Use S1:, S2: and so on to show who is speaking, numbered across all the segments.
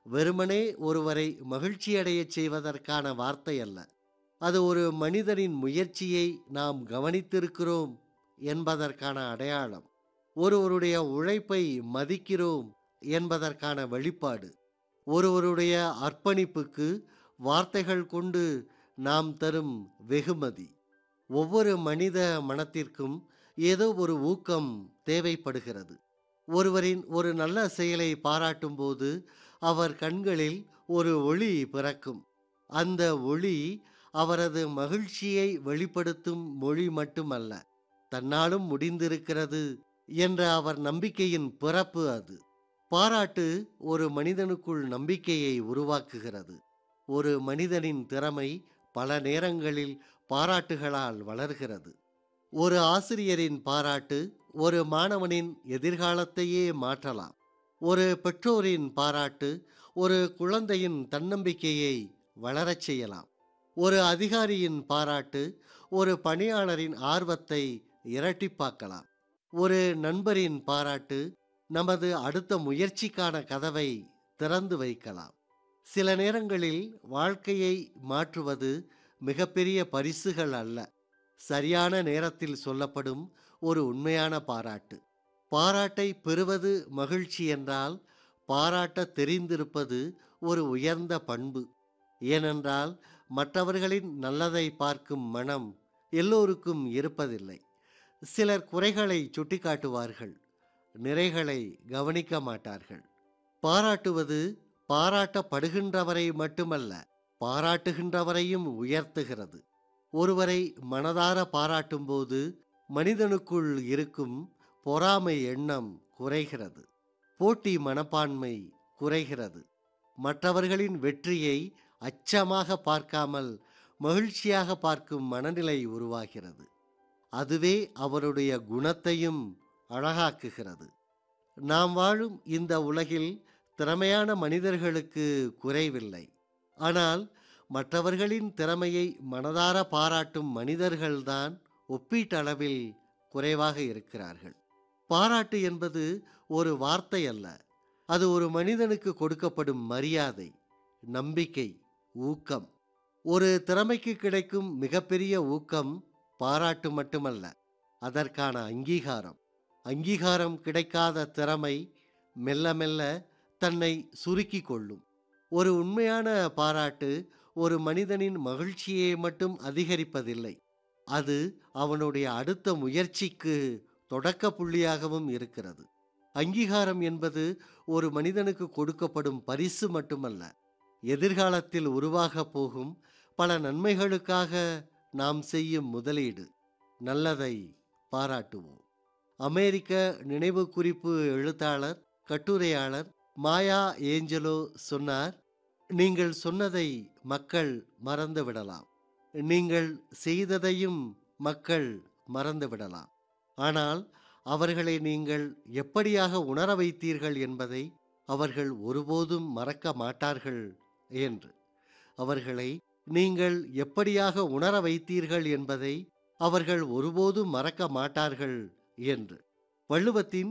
S1: வெறுமனே ஒருவரை மகிழ்ச்சியடையச் செய்வதற்கான வார்த்தை அல்ல. அது ஒரு மனிதனின் முயற்சியை நாம் கவனித்திருக்கிறோம் என்பதற்கான அடையாளம். ஒருவருடைய உழைப்பை மதிக்கிறோம் என்பதற்கான வெளிப்பாடு. ஒருவருடைய அர்ப்பணிப்புக்கு வார்த்தைகள் கொண்டு நாம் தரும் வெகுமதி. ஒவ்வொரு மனித மனத்திற்கும் ஏதோ ஒரு ஊக்கம் தேவைப்படுகிறது. ஒருவரின் ஒரு நல்ல செயலை பாராட்டும்போது அவர் கண்களில் ஒரு ஒளி பிறக்கும். அந்த ஒளி அவரது மகிழ்ச்சியை வெளிப்படுத்தும் மொழி மட்டுமல்ல, தன்னாலும் முடிந்திருக்கிறது என்ற அவர் நம்பிக்கையின் பிறப்பு அது. பாராட்டு ஒரு மனிதனுக்குள் நம்பிக்கையை உருவாக்குகிறது. ஒரு மனிதனின் திறமை பல நேரங்களில் பாராட்டுகளால் வளர்கிறது. ஒரு ஆசிரியரின் பாராட்டு ஒரு மாணவனின் எதிர்காலத்தையே மாற்றலாம். ஒரு பெற்றோரின் பாராட்டு ஒரு குழந்தையின் தன்னம்பிக்கையை வளரச் செய்யலாம். ஒரு அதிகாரியின் பாராட்டு ஒரு பணியாளரின் ஆர்வத்தை இரட்டிப்பாக்கலாம். ஒரு நண்பரின் பாராட்டு நமது அடுத்த முயற்சிக்கான கதவை திறந்து வைக்கலாம். சில நேரங்களில் வாழ்க்கையை மாற்றுவது மிகப்பெரிய பரிசுகள் அல்ல, சரியான நேரத்தில் சொல்லப்படும் ஒரு உண்மையான பாராட்டு. பாராட்டை பெறுவது மகிழ்ச்சி என்றால், பாராட்ட தெரிந்திருப்பது ஒரு உயர்ந்த பண்பு. ஏனென்றால் மற்றவர்களின் நல்லதை பார்க்கும் மனம் எல்லோருக்கும் இருப்பதில்லை. சிலர் குறைகளை சுட்டிக்காட்டுவார்கள், நிறைகளை கவனிக்க மாட்டார்கள். பாராட்டுவது பாராட்டப்படுகின்றவரை மட்டுமல்ல, பாராட்டுகின்றவரையும் உயர்த்துகிறது. ஒருவரை மனதார பாராட்டும்போது மனிதனுக்குள் இருக்கும் பொறாமை எண்ணம் குறைகிறது, போட்டி மனப்பான்மை குறைகிறது. மற்றவர்களின் வெற்றியை அச்சமாக பார்க்காமல் மகிழ்ச்சியாக பார்க்கும் மனநிலை உருவாகிறது. அதுவே அவருடைய குணத்தையும் அழகாக்குகிறது. நாம் வாழும் இந்த உலகில் திறமையான மனிதர்களுக்கு குறைவில்லை. ஆனால் மற்றவர்களின் திறமையை மனதார பாராட்டும் மனிதர்கள்தான் ஒப்பீட்டளவில் குறைவாக இருக்கிறார்கள். பாராட்டு என்பது ஒரு வார்த்தை அல்ல, அது ஒரு மனிதனுக்கு கொடுக்கப்படும் மரியாதை, நம்பிக்கை, ஊக்கம். ஒரு திறமைக்கு கிடைக்கும் மிகப்பெரிய ஊக்கம் பாராட்டு மட்டுமல்ல, அதற்கான அங்கீகாரம். அங்கீகாரம் கிடைக்காத திறமை மெல்ல மெல்ல தன்னை சுருக்கி கொள்ளும். ஒரு உண்மையான பாராட்டு ஒரு மனிதனின் மகிழ்ச்சியை மட்டும் அதிகரிப்பதில்லை, அது அவனுடைய அடுத்த முயற்சிக்கு தொடக்க புள்ளியாகவும் இருக்கிறது. அங்கீகாரம் என்பது ஒரு மனிதனுக்கு கொடுக்கப்படும் பரிசு மட்டுமல்ல, எதிர்காலத்தில் உருவாகப் போகும் பல நன்மைகளுக்காக நாம் செய்யும் முதலீடு. நல்லதை பாராட்டுவோம். அமெரிக்க நினைவு குறிப்பு எழுத்தாளர், கட்டுரையாளர் மாயா ஏஞ்சலோ சொன்னார், நீங்கள் சொன்னதை மக்கள் மறந்துவிடலாம், நீங்கள் செய்ததையும் மக்கள் மறந்துவிடலாம், ஆனால் அவர்களை நீங்கள் எப்படியாக உணர வைத்தீர்கள் என்பதை அவர்கள் ஒருபோதும் மறக்க மாட்டார்கள் என்று. அவர்களை நீங்கள் எப்படியாக உணர வைத்தீர்கள் என்பதை அவர்கள் ஒருபோதும் மறக்க மாட்டார்கள் என்று. வள்ளுவத்தின்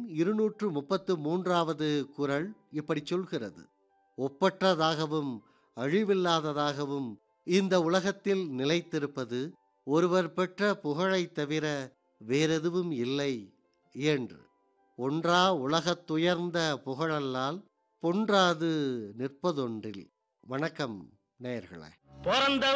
S1: 233வது குறள் இப்படி சொல்கிறது, ஒப்பற்றதாகவும் அழிவில்லாததாகவும் இந்த உலகத்தில் நிலைத்திருப்பது ஒருவர் பெற்ற புகழைத் தவிர வேறெதுவும் இல்லை என்று. ஒன்றா உலகத்துயர்ந்த புகழல்லால் பொன்றாது நிற்பதொன்றில். வணக்கம் நேயர்களே.
S2: பிறந்த